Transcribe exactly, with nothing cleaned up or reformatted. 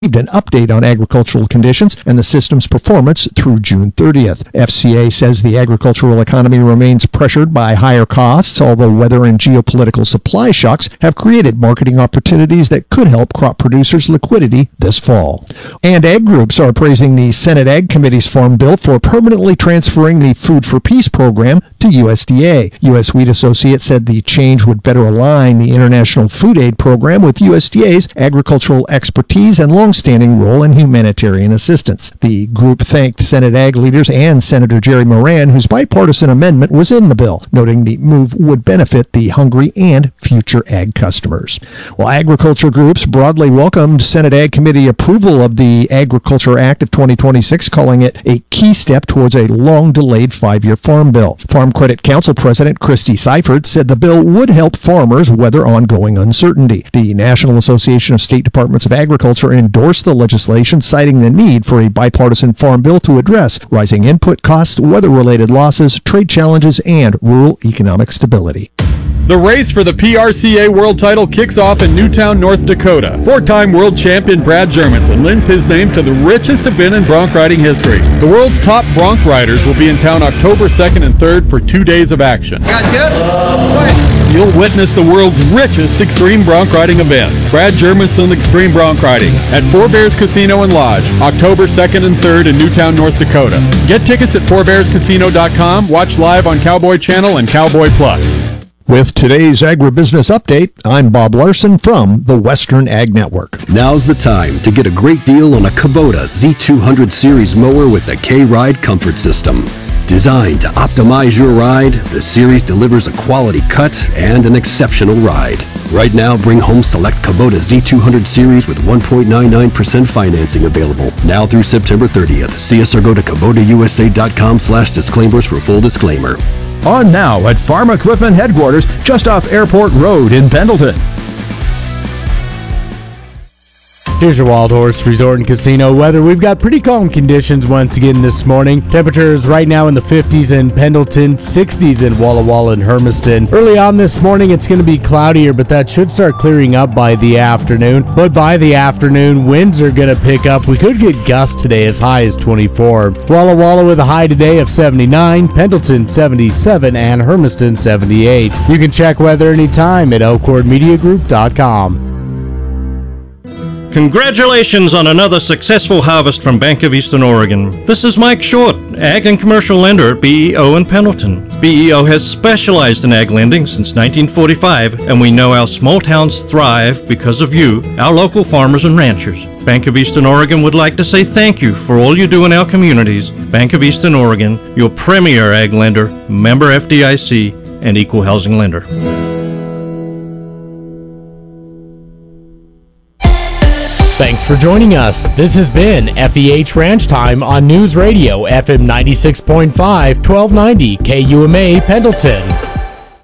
an update on agricultural conditions and the system's performance through June thirtieth. F C A says the agricultural economy remains pressured by higher costs, although weather and geopolitical supply shocks have created marketing opportunities that could help crop producers' liquidity this fall. And ag groups are praising the Senate Ag Committee's Farm Bill for permanently transferring the Food for Peace program to U S D A. U S Wheat Associates said the change would better align the International Food Aid Program with U S D A's agricultural expertise and long standing role in humanitarian assistance. The group thanked Senate Ag leaders and Senator Jerry Moran, whose bipartisan amendment was in the bill, noting the move would benefit the hungry and future ag customers. Well, agriculture groups broadly welcomed Senate Ag Committee approval of the Agriculture Act of twenty twenty-six, calling it a key step towards a long-delayed five-year farm bill. Farm Credit Council President Christy Seifert said the bill would help farmers weather ongoing uncertainty. The National Association of State Departments of Agriculture endorsed the legislation, citing the need for a bipartisan farm bill to address rising input costs, weather-related losses, trade challenges, and rural economic stability. The race for the P R C A World Title kicks off in Newtown, North Dakota. Four-time world champion Brad Jermanson lends his name to the richest event in bronc riding history. The world's top bronc riders will be in town October second and third for two days of action. You guys good? You'll witness the world's richest extreme bronc riding event, Brad Jermanson Extreme Bronc Riding, at Four Bears Casino and Lodge, October second and third in Newtown, North Dakota. Get tickets at four bears casino dot com. Watch live on Cowboy Channel and Cowboy Plus. With today's Agribusiness Update, I'm Bob Larson from the Western Ag Network. Now's the time to get a great deal on a Kubota Z two hundred Series mower with the K-Ride Comfort System. Designed to optimize your ride, the Series delivers a quality cut and an exceptional ride. Right now, bring home select Kubota Z two hundred Series with one point nine nine percent financing available. Now through September thirtieth. See us or go to Kubota U S A dot com slash disclaimers for full disclaimer. On now at Farm Equipment Headquarters, just off Airport Road in Pendleton. Here's your Wild Horse Resort and Casino weather. We've got pretty calm conditions once again this morning. Temperatures right now in the fifties in Pendleton, sixties in Walla Walla and Hermiston. Early on this morning, it's going to be cloudier, but that should start clearing up by the afternoon. But by the afternoon, winds are going to pick up. We could get gusts today as high as twenty-four. Walla Walla with a high today of seventy-nine, Pendleton seventy-seven, and Hermiston seventy-eight. You can check weather anytime at elkhorn media group dot com. Congratulations on another successful harvest from Bank of Eastern Oregon. This is Mike Short, Ag and Commercial Lender at B E O in Pendleton. B E O has specialized in ag lending since nineteen forty-five, and we know our small towns thrive because of you, our local farmers and ranchers. Bank of Eastern Oregon would like to say thank you for all you do in our communities. Bank of Eastern Oregon, your premier ag lender, member F D I C, and equal housing lender. Thanks for joining us. This has been F E H Ranch Time on News Radio F M ninety-six point five, twelve ninety K U M A Pendleton.